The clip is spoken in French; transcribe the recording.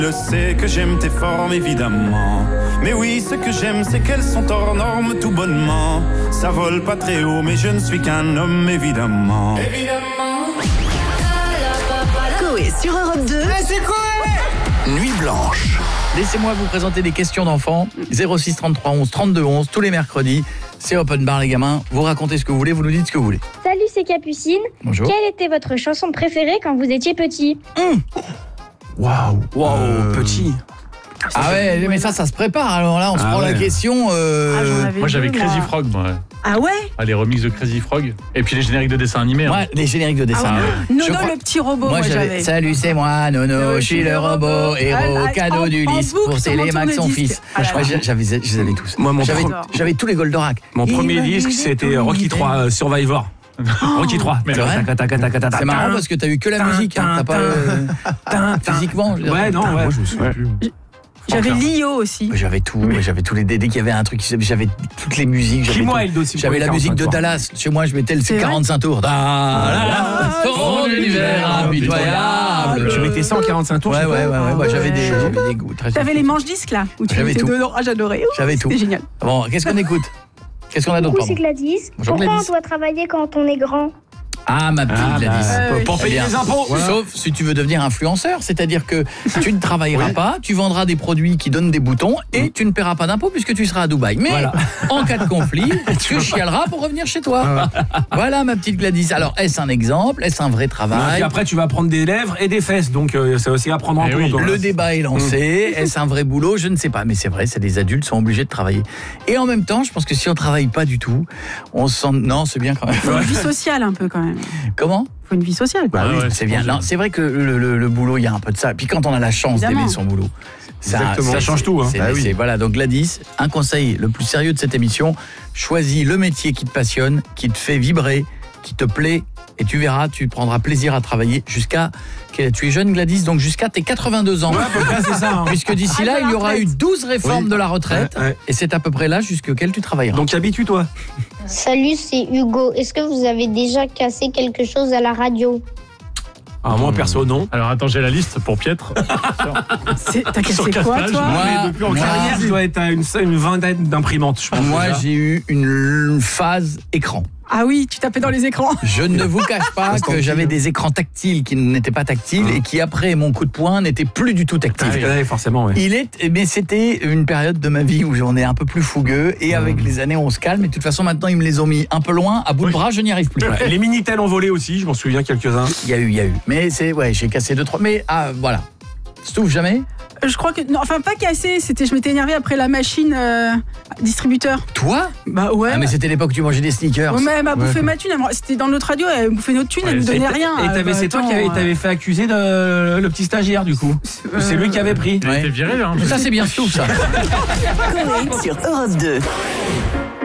Je sais que j'aime tes formes évidemment. Mais oui, ce que j'aime c'est qu'elles sont hors normes tout bonnement. Ça vole pas très haut mais je ne suis qu'un homme évidemment. Coé sur Europe 2. C'est quoi? Nuit blanche. Laissez-moi vous présenter des questions d'enfants. 06 33 11 32 11 tous les mercredis. C'est open bar les gamins. Vous racontez ce que vous voulez, vous nous dites ce que vous voulez. Salut, c'est Capucine. Bonjour. Quelle était votre chanson préférée quand vous étiez petit? Waouh, petit. Ah ouais, mais ça se prépare. Alors là, on se prend la question. Moi j'avais Crazy Frog, moi. Ah ouais? Les remixes de Crazy Frog. Et puis les génériques de dessins animés. Ouais, les génériques de dessin. Nono le petit robot, moi j'avais. Salut, c'est moi, Nono, je suis le robot, héros, cadeau d'Ulysse, pour sceller Max son fils. Je les avais tous. Moi, j'avais tous les Goldorak. Mon premier disque, c'était Rocky 3 Survivor. Rocky 3. C'est marrant parce que t'as eu que la musique, t'as pas physiquement. Ouais, non, ouais. Moi, je me souviens plus. J'avais Lio aussi. J'avais tout, j'avais tous les dès qu'il y avait un truc, j'avais toutes les musiques, j'avais la musique de Dallas. Chez moi, je mettais le 45 tours. Ton univers impitoyable. Tu mettais ça en 45 tours. Ouais, j'avais des goûts très. T'avais les manches disques là où tu mettais dedans. Ah, j'adorais. J'avais tout. C'était génial. Bon, qu'est-ce qu'on écoute? Qu'est-ce qu'on a d'autre? C'est Gladys. Bonjour, Pourquoi Gladys. on doit travailler quand on est grand? Ah, ma petite Gladys. Pour payer les impôts. Sauf si tu veux devenir influenceur, c'est-à-dire que tu ne travailleras pas, tu vendras des produits qui donnent des boutons et tu ne paieras pas d'impôts puisque tu seras à Dubaï. Mais en cas de conflit, tu chialeras pour revenir chez toi. Voilà ma petite Gladys. Alors, est-ce un exemple? Est-ce un vrai travail? Et après, tu vas prendre des lèvres et des fesses, donc c'est aussi à prendre en compte. Le débat est lancé. Est-ce un vrai boulot? Je ne sais pas, mais c'est vrai, c'est des adultes sont obligés de travailler. Et en même temps, je pense que si on travaille pas du tout, on se sent... Non, c'est bien quand même. Faut une vie sociale un peu quand même. Comment? Faut une vie sociale. C'est bien. Non, c'est vrai que le boulot, il y a un peu de ça. Puis quand on a la chance d'aimer son boulot, ça change tout. Voilà, donc Gladys, un conseil le plus sérieux de cette émission, choisis le métier qui te passionne, qui te fait vibrer, qui te plaît, et tu verras, tu prendras plaisir à travailler jusqu'à... Tu es jeune Gladys, donc jusqu'à tes 82 ans. Ouais, à peu près, c'est ça. Puisque d'ici là, il y aura eu 12 réformes de la retraite, et c'est à peu près là jusqu'auquel tu travailleras. Donc habitue-toi. Salut, c'est Hugo. Est-ce que vous avez déjà cassé quelque chose à la radio? Ah, moi, perso, non. Alors attends, j'ai la liste pour Pietre. T'as cassé quoi, toi? Depuis en carrière, je dois être à une vingtaine d'imprimantes, je pense. Moi, j'ai eu une phase écran. Ah oui, tu tapais dans les écrans. Je ne vous cache pas que j'avais des écrans tactiles qui n'étaient pas tactiles et qui, après mon coup de poing, n'étaient plus du tout tactiles. Forcément, Mais c'était une période de ma vie où j'en ai un peu plus fougueux et avec les années, on se calme. Et de toute façon, maintenant, ils me les ont mis un peu loin, à bout de bras, je n'y arrive plus. Les Minitel ont volé aussi, je m'en souviens quelques-uns. Il y a eu. Mais j'ai cassé 2-3. Mais voilà. Stouff, jamais? Je crois que... Non, enfin, pas cassé. Je m'étais énervé après la machine distributeur. Toi? Bah ouais. Ah, mais c'était l'époque où tu mangeais des sneakers. Ouais, mais elle m'a bouffé ma thune. C'était dans notre radio, elle bouffait notre thune, elle nous donnait rien. Et c'est toi qui t'avais fait accuser le petit stagiaire, du coup. C'est lui qui avait pris. Il était viré, là. Ça, c'est bien Stouff, ça. Coé sur Europe 2.